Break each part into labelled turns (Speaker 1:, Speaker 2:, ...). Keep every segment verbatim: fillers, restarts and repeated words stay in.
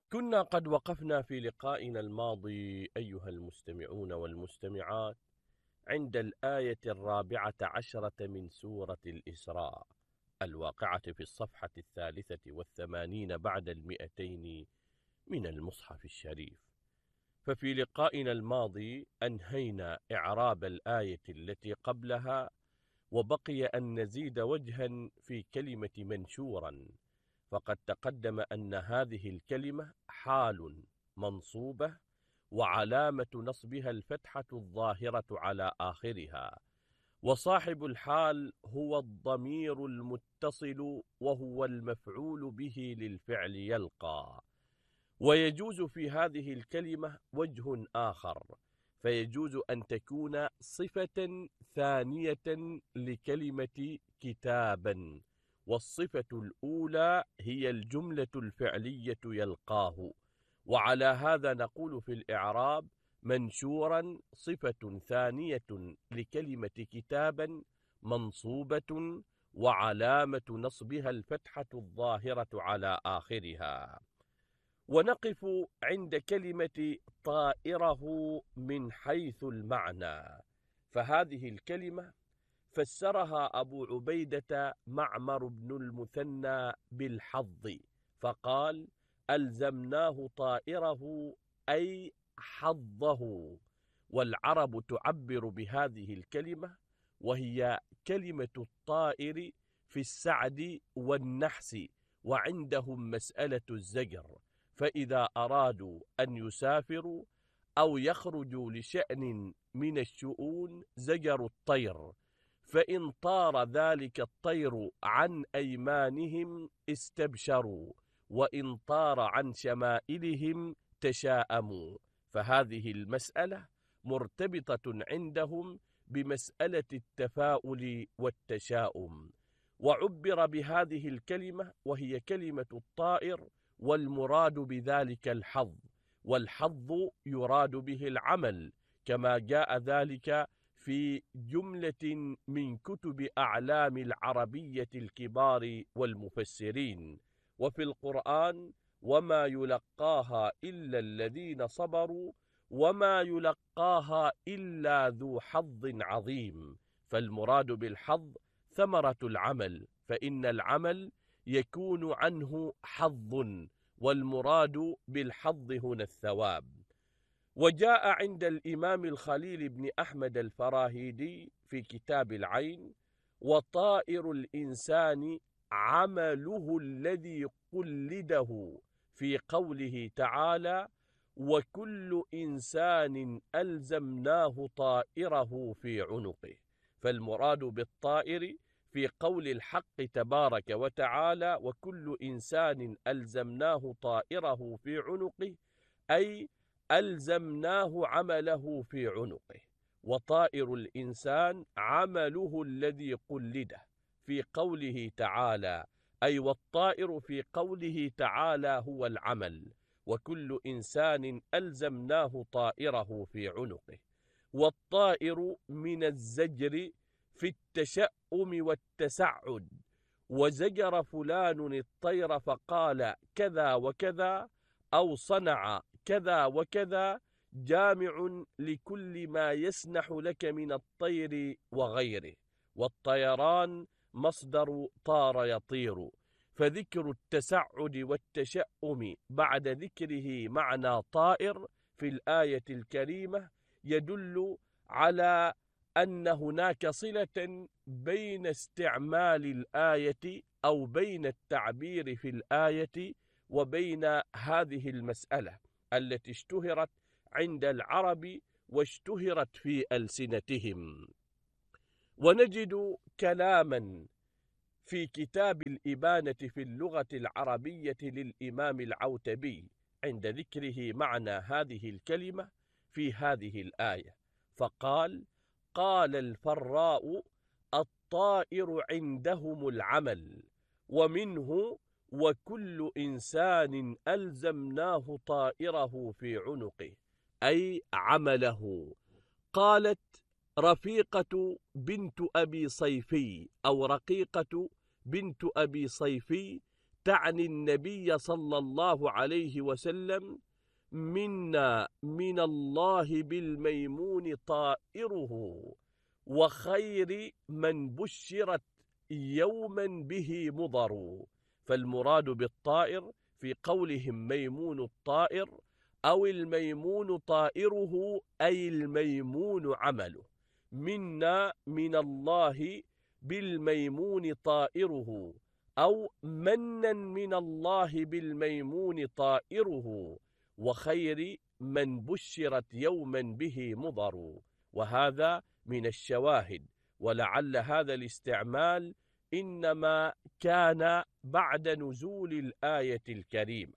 Speaker 1: كنا قد وقفنا في لقائنا الماضي أيها المستمعون والمستمعات عند الآية الرابعة عشرة من سورة الإسراء الواقعة في الصفحة الثالثة والثمانين بعد المئتين من المصحف الشريف. ففي لقائنا الماضي أنهينا إعراب الآية التي قبلها، وبقي أن نزيد وجها في كلمة منشورا. فقد تقدم أن هذه الكلمة حال منصوبة، وعلامة نصبها الفتحة الظاهرة على آخرها، وصاحب الحال هو الضمير المتصل وهو المفعول به للفعل يلقى. ويجوز في هذه الكلمة وجه آخر، فيجوز أن تكون صفة ثانية لكلمة كتابا، والصفة الأولى هي الجملة الفعلية يلقاه. وعلى هذا نقول في الإعراب: منشورا صفة ثانية لكلمة كتابا منصوبة، وعلامة نصبها الفتحة الظاهرة على آخرها. ونقف عند كلمة طائره من حيث المعنى، فهذه الكلمة فسرها أبو عبيدة معمر بن المثنى بالحظ، فقال: ألزمناه طائره أي حظه. والعرب تعبر بهذه الكلمة، وهي كلمة الطائر في السعد والنحس، وعندهم مسألة الزجر، فإذا أرادوا أن يسافروا أو يخرجوا لشأن من الشؤون زجروا الطير، فإن طار ذلك الطير عن أيمانهم استبشروا، وإن طار عن شمائلهم تشاءموا. فهذه المسألة مرتبطة عندهم بمسألة التفاؤل والتشاؤم. وعبر بهذه الكلمة وهي كلمة الطائر، والمراد بذلك الحظ، والحظ يراد به العمل، كما جاء ذلك في جملة من كتب أعلام العربية الكبار والمفسرين. وفي القرآن: وما يلقاها إلا الذين صبروا وما يلقاها إلا ذو حظ عظيم. فالمراد بالحظ ثمرة العمل، فإن العمل يكون عنه حظ، والمراد بالحظ هنا الثواب. وجاء عند الإمام الخليل بن أحمد الفراهيدي في كتاب العين: وطائر الإنسان عمله الذي قلده، في قوله تعالى: وكل إنسان ألزمناه طائره في عنقه. فالمراد بالطائر في قول الحق تبارك وتعالى: وكل إنسان ألزمناه طائره في عنقه، أي ألزمناه عمله في عنقه. وطائر الإنسان عمله الذي قلده في قوله تعالى، أي والطائر في قوله تعالى هو العمل. وكل إنسان ألزمناه طائره في عنقه. والطائر من الزجر في التشأم والتسعد، وزجر فلان الطير فقال كذا وكذا، أو صنع كذا وكذا، جامع لكل ما يسنح لك من الطير وغيره. والطيران مصدر طار يطير، فذكر التسعد والتشأم بعد ذكره معنى طائر في الآية الكريمة يدل على أن هناك صلة بين استعمال الآية أو بين التعبير في الآية وبين هذه المسألة التي اشتهرت عند العرب واشتهرت في ألسنتهم. ونجد كلاما في كتاب الإبانة في اللغة العربية للإمام العوتبي عند ذكره معنى هذه الكلمة في هذه الآية، فقال: قال الفراء الطائر عندهم العمل، ومنه وكل إنسان ألزمناه طائره في عنقه، أي عمله. قالت رفيقة بنت أبي صيفي أو رقيقة بنت أبي صيفي: تعني النبي صلى الله عليه وسلم: منا من الله بالميمون طائره، وخير من بشرت يوما به مضر. فالمراد بالطائر في قولهم ميمون الطائر أو الميمون طائره أي الميمون عمله. منا من الله بالميمون طائره، أو منا من الله بالميمون طائره، وخير من بشرت يوما به مضر. وهذا من الشواهد، ولعل هذا الاستعمال إنما كان بعد نزول الآية الكريمة: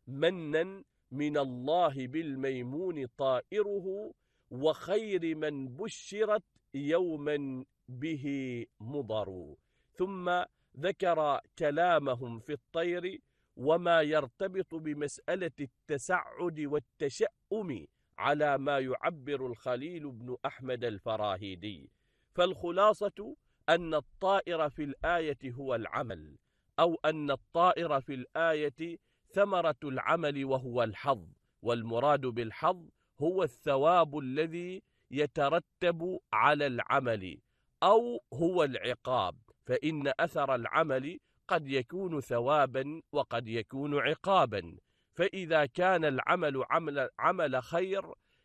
Speaker 1: منا من الله بالميمون طائره، وخير من بشرت يوما به مضر. ثم ذكر كلامهم في الطير وما يرتبط بمسألة التسعد والتشأم على ما يعبر الخليل بن أحمد الفراهيدي. فالخلاصة أن الطائر في الآية هو العمل، أو أن الطائر في الآية ثمرة العمل وهو الحظ، والمراد بالحظ هو الثواب الذي يترتب على العمل، أو هو العقاب، فإن أثر العمل قد يكون ثوابا وقد يكون عقابا. فإذا كان العمل عمل, عمل خير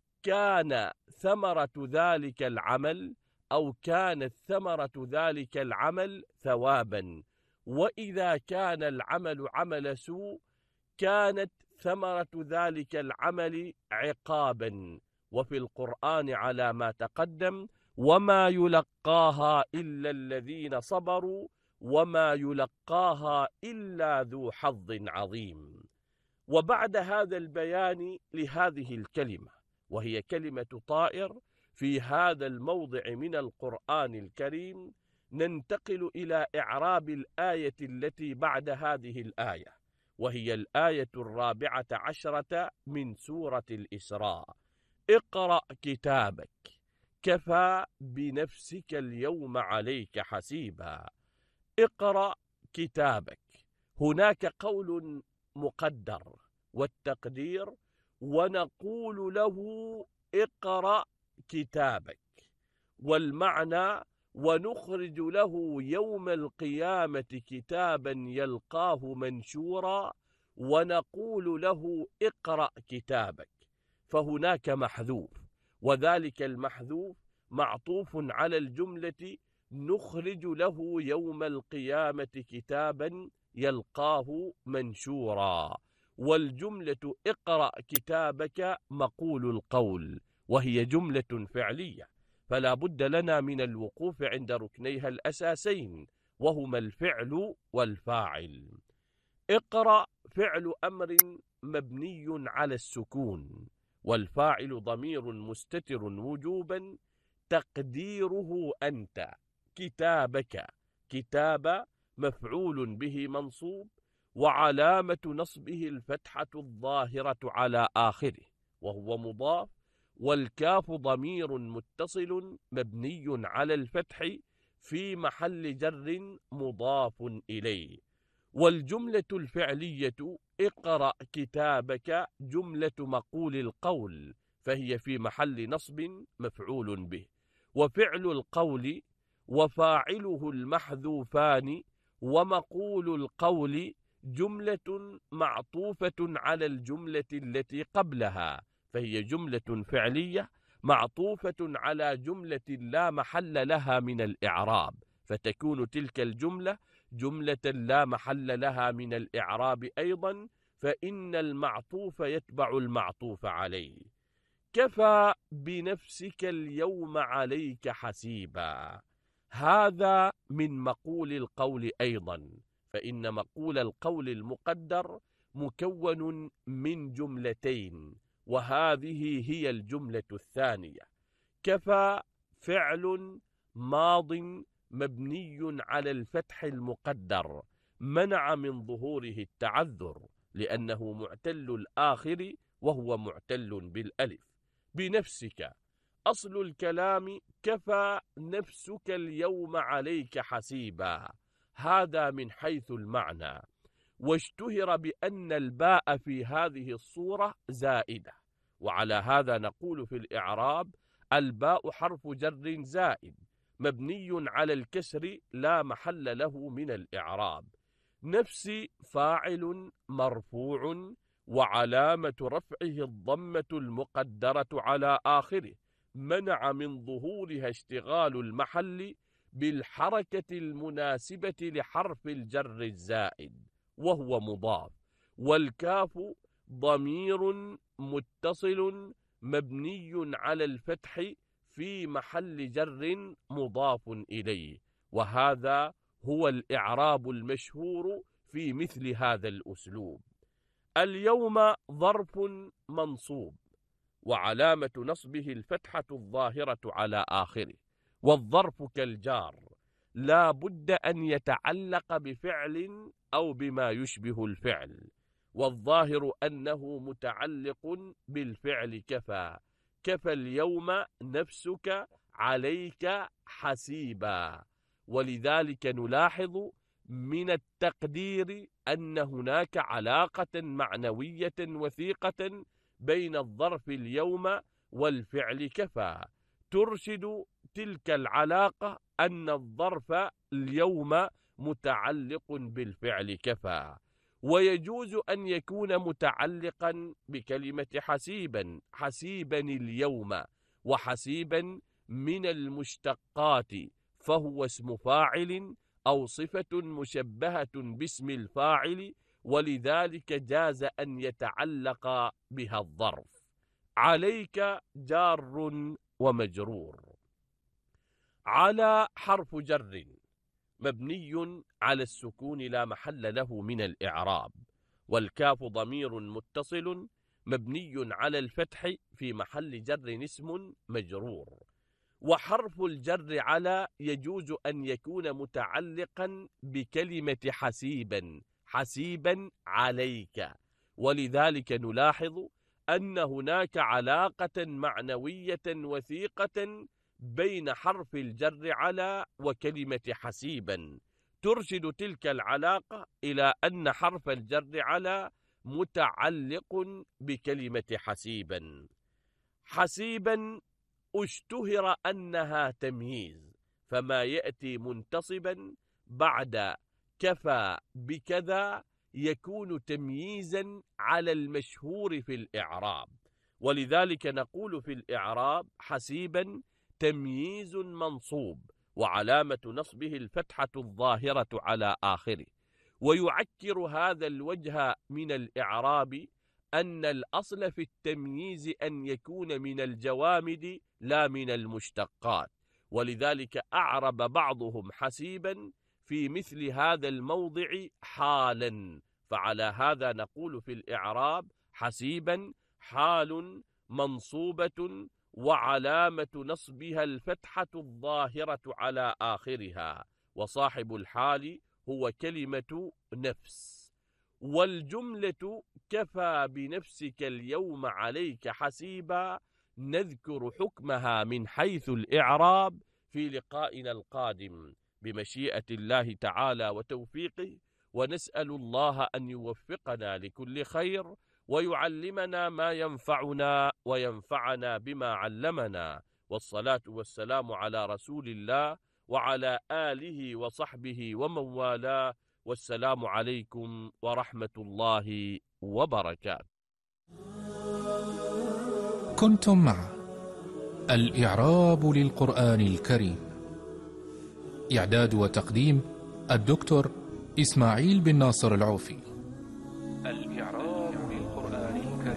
Speaker 1: كان ثمرة ذلك العمل أو كانت ثمرة ذلك العمل ثوابا، وإذا كان العمل عمل سوء كانت ثمرة ذلك العمل عقابا. وفي القرآن على ما تقدم: وما يلقاها إلا الذين صبروا وما يلقاها إلا ذو حظ عظيم. وبعد هذا البيان لهذه الكلمة، وهي كلمة طائر، في هذا الموضع من القرآن الكريم ننتقل إلى إعراب الآية التي بعد هذه الآية، وهي الآية الرابعة عشرة من سورة الإسراء: اقرأ كتابك كفى بنفسك اليوم عليك حسيبا. اقرأ كتابك، هناك قول مقدر، والتقدير: ونقول له اقرأ كتابك، والمعنى: ونخرج له يوم القيامة كتابا يلقاه منشورا ونقول له اقرأ كتابك. فهناك محذوف، وذلك المحذوف معطوف على الجملة نخرج له يوم القيامة كتابا يلقاه منشورا، والجملة اقرأ كتابك مقول القول، وهي جملة فعلية، فلا بد لنا من الوقوف عند ركنيها الأساسين، وهما الفعل والفاعل. اقرأ فعل أمر مبني على السكون، والفاعل ضمير مستتر وجوبا تقديره أنت. كتابك، كتاب مفعول به منصوب، وعلامة نصبه الفتحة الظاهرة على آخره وهو مضاف، والكاف ضمير متصل مبني على الفتح في محل جر مضاف إليه. والجملة الفعلية اقرأ كتابك جملة مقول القول، فهي في محل نصب مفعول به. وفعل القول وفاعله المحذوفان، ومقول القول جملة معطوفة على الجملة التي قبلها، فهي جملة فعلية معطوفة على جملة لا محل لها من الإعراب، فتكون تلك الجملة جملة لا محل لها من الإعراب أيضا، فإن المعطوف يتبع المعطوف عليه. كفى بنفسك اليوم عليك حسيبا، هذا من مقول القول أيضا، فإن مقول القول المقدر مكون من جملتين، وهذه هي الجملة الثانية. كفى فعل ماض مبني على الفتح المقدر منع من ظهوره التعذر، لأنه معتل الآخر وهو معتل بالألف. بنفسك، أصل الكلام كفى نفسك اليوم عليك حسيبا، هذا من حيث المعنى. واشتهر بأن الباء في هذه الصورة زائدة، وعلى هذا نقول في الإعراب: الباء حرف جر زائد مبني على الكسر لا محل له من الإعراب. نفس فاعل مرفوع وعلامة رفعه الضمة المقدرة على آخره، منع من ظهورها اشتغال المحل بالحركة المناسبة لحرف الجر الزائد وهو مضاف. والكاف ضمير متصل مبني على الفتح في محل جر مضاف إليه، وهذا هو الإعراب المشهور في مثل هذا الأسلوب. اليوم ظرف منصوب وعلامة نصبه الفتحة الظاهرة على آخره، والظرف كالجار لا بد أن يتعلق بفعل أو بما يشبه الفعل، والظاهر أنه متعلق بالفعل كفى. كفى اليوم نفسك عليك حسيبا. ولذلك نلاحظ من التقدير أن هناك علاقة معنوية وثيقة بين الظرف اليوم والفعل كفى، ترشد تلك العلاقة أن الظرف اليوم متعلق بالفعل كفى. ويجوز أن يكون متعلقا بكلمة حسيبا، حسيبا اليوم، وحسيبا من المشتقات، فهو اسم فاعل أو صفة مشبهة باسم الفاعل، ولذلك جاز أن يتعلق بها الظرف. عليك جار ومجرور. على حرف جر مبني على السكون لا محل له من الإعراب، والكاف ضمير متصل مبني على الفتح في محل جر اسم مجرور. وحرف الجر على يجوز أن يكون متعلقا بكلمة حسيبا، حسيبا عليك، ولذلك نلاحظ أن هناك علاقة معنوية وثيقة بين حرف الجر على وكلمة حسيبا، ترشد تلك العلاقة إلى أن حرف الجر على متعلق بكلمة حسيبا. حسيبا اشتهر أنها تمييز، فما يأتي منتصبا بعد كفى بكذا يكون تمييزا على المشهور في الإعراب، ولذلك نقول في الإعراب: حسيبا تمييز منصوب وعلامة نصبه الفتحة الظاهرة على آخره. ويعكر هذا الوجه من الإعراب أن الأصل في التمييز أن يكون من الجوامد لا من المشتقات، ولذلك أعرب بعضهم حسيبا في مثل هذا الموضع حالا، فعلى هذا نقول في الإعراب: حسيبا حال منصوبة وعلامة نصبها الفتحة الظاهرة على آخرها، وصاحب الحال هو كلمة نفس. والجملة كفى بنفسك اليوم عليك حسيبا نذكر حكمها من حيث الإعراب في لقائنا القادم بمشيئة الله تعالى وتوفيقه، ونسأل الله أن يوفقنا لكل خير ويعلمنا ما ينفعنا وينفعنا بما علمنا، والصلاة والسلام على رسول الله وعلى آله وصحبه ومن والاه، والسلام عليكم ورحمة الله وبركاته.
Speaker 2: كنتم مع الإعراب للقرآن الكريم، إعداد وتقديم الدكتور إسماعيل بن ناصر العوفي.